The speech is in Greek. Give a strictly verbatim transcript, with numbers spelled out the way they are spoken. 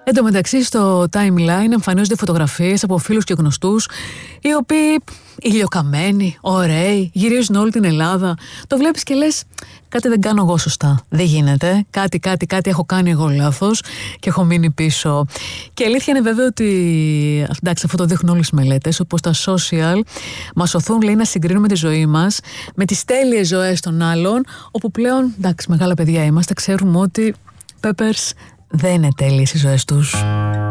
Εν τω μεταξύ στο timeline εμφανίζονται φωτογραφίες από φίλους και γνωστούς οι οποίοι ηλιοκαμένοι, ωραίοι, γυρίζουν όλη την Ελλάδα. Το βλέπεις και λες, κάτι δεν κάνω εγώ σωστά. Δεν γίνεται. Κάτι, κάτι, κάτι έχω κάνει εγώ λάθος και έχω μείνει πίσω. Και η αλήθεια είναι βέβαια ότι, εντάξει, αυτό το δείχνουν όλες οι μελέτες, όπως τα social μας οθούν, λέει, να συγκρίνουμε τη ζωή μας με τις τέλειες ζωές των άλλων, όπου πλέον, εντάξει, μεγάλα παιδιά είμαστε, ξέρουμε ότι Peppers δεν είναι τέλειες οι ζωές τους.